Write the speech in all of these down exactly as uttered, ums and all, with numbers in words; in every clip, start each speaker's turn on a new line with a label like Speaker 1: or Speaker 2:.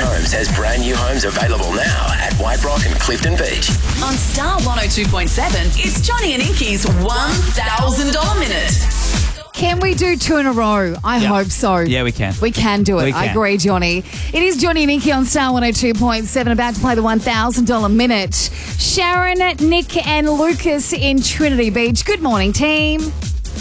Speaker 1: Homes has brand new homes available now at White Rock and Clifton Beach.
Speaker 2: On Star one oh two point seven, it's Johnny and Inky's one thousand dollars Minute.
Speaker 3: Can we do two in a row? I
Speaker 4: Yeah.
Speaker 3: hope so.
Speaker 4: Yeah, we can.
Speaker 3: We can do it.
Speaker 4: We
Speaker 3: I
Speaker 4: can.
Speaker 3: agree, Johnny. It is Johnny and Inky on Star one oh two point seven, about to play the one thousand dollars Minute. Sharon, Nick and Lucas in Trinity Beach. Good morning, team.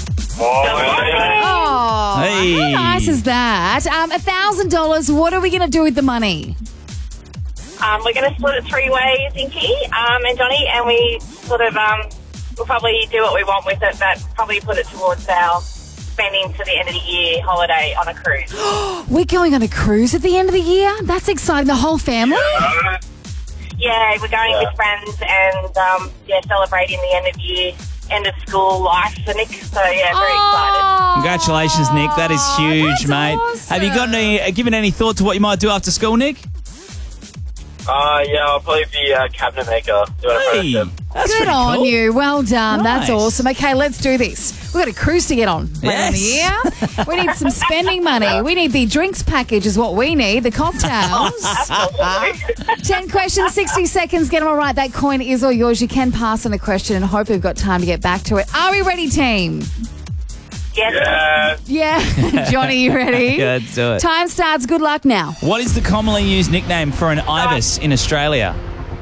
Speaker 3: Oh,
Speaker 4: Hey.
Speaker 3: how nice is that? Um, one thousand dollars, what are we going to do with the money?
Speaker 5: Um, we're going to split it three ways, Inky um, and Johnny, and we sort of, um, we'll probably do what we want with it, but probably put it towards our spending for the end of the year holiday on a cruise.
Speaker 3: We're going on a cruise at the end of the year? That's exciting. The whole family?
Speaker 5: Yeah, we're going with friends and, um, yeah, celebrating the end of year, end of school life for Nick. So, yeah, very excited.
Speaker 3: Oh,
Speaker 4: Congratulations, Nick. That is huge,
Speaker 3: that's
Speaker 4: mate.
Speaker 3: awesome.
Speaker 4: Have you got any, uh, given any thought to what you might do after school, Nick?
Speaker 6: Uh, yeah, I'll probably be a cabinet maker. Doing
Speaker 4: Hey,
Speaker 6: a friendship.
Speaker 4: that's
Speaker 3: Good
Speaker 4: pretty
Speaker 3: on
Speaker 4: cool.
Speaker 3: you. Well done. That's
Speaker 4: Nice.
Speaker 3: awesome. Okay, let's do this. We've got a cruise to get on later in the year. We need some spending money. We need the drinks package is what we need, the cocktails. ten questions, sixty seconds. Get them all right. That coin is all yours. You can pass on a question and hope we've got time to get back to it. Are we ready, team?
Speaker 5: Yes.
Speaker 6: Yeah.
Speaker 3: Yeah. Johnny, you ready?
Speaker 4: Yeah, let's do it.
Speaker 3: Time starts. Good luck now.
Speaker 4: What is the commonly used nickname for an ibis in Australia?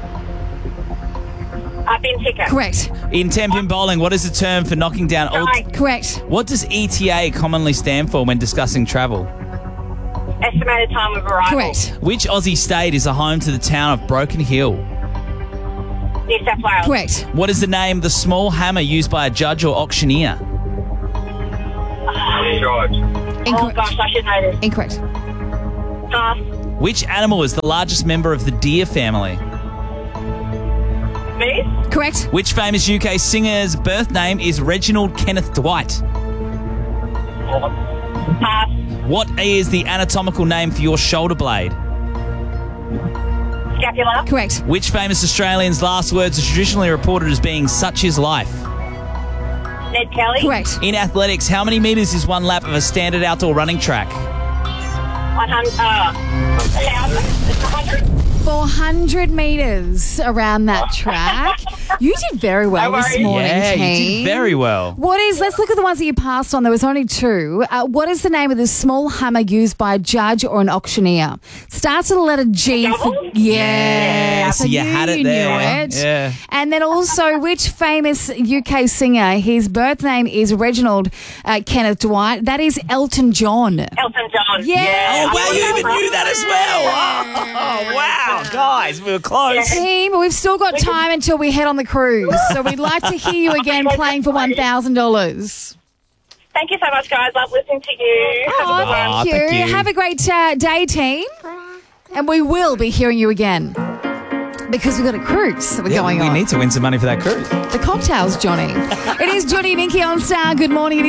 Speaker 5: I've been ticket.
Speaker 3: Correct.
Speaker 4: In ten-pin bowling, what is the term for knocking down old...
Speaker 5: Nine.
Speaker 3: Correct.
Speaker 4: What does E T A commonly stand for when discussing travel?
Speaker 5: Estimated time of arrival.
Speaker 3: Correct.
Speaker 4: Which Aussie state is the home to the town of Broken Hill?
Speaker 5: New South Wales.
Speaker 3: Correct.
Speaker 4: What is the name of the small hammer used by a judge or auctioneer?
Speaker 6: George.
Speaker 5: Oh,
Speaker 3: Incorrect.
Speaker 5: gosh, I should know this.
Speaker 3: Incorrect.
Speaker 5: Pass.
Speaker 4: Which animal is the largest member of the deer family?
Speaker 5: Moose.
Speaker 3: Correct.
Speaker 4: Which famous U K singer's birth name is Reginald Kenneth Dwight?
Speaker 5: Pass.
Speaker 4: What is the anatomical name for your shoulder blade?
Speaker 5: Scapula.
Speaker 3: Correct.
Speaker 4: Which famous Australian's last words are traditionally reported as being such is life?
Speaker 5: Ned Kelly.
Speaker 3: Correct.
Speaker 4: In athletics, how many metres is one lap of a standard outdoor running track?
Speaker 5: one hundred. Uh, one thousand. one hundred.
Speaker 3: four hundred metres around that track. You did very well
Speaker 5: No
Speaker 3: this
Speaker 5: worries.
Speaker 3: morning,
Speaker 4: yeah,
Speaker 3: team.
Speaker 4: you did very well.
Speaker 3: What is, let's look at the ones that you passed on. There was only two. Uh, what is the name of the small hammer used by a judge or an auctioneer? Starts with the letter G. For,
Speaker 5: Double?
Speaker 3: yeah.
Speaker 4: so you had it
Speaker 3: you
Speaker 4: there.
Speaker 3: Knew it.
Speaker 4: Yeah.
Speaker 3: And then also, which famous U K singer, his birth name is Reginald uh, Kenneth Dwight. That is Elton John.
Speaker 5: Elton John.
Speaker 3: Yeah.
Speaker 4: Oh, wow, you even knew that as well. Oh, wow. Guys, we were close.
Speaker 3: Team, we've still got time until we head on the cruise. So we'd like to hear you again playing for one thousand dollars.
Speaker 5: Thank you so much, guys. Love listening to you. Have a
Speaker 3: Oh,
Speaker 5: good one.
Speaker 3: thank you.
Speaker 4: thank you.
Speaker 3: Have a great uh, day, team. And we will be hearing you again. Because we've got a cruise that we're
Speaker 4: Yeah,
Speaker 3: going
Speaker 4: we
Speaker 3: on.
Speaker 4: need to win some money for that cruise.
Speaker 3: The cocktails, Johnny. It is Johnny and Inky on Star. Good morning. It is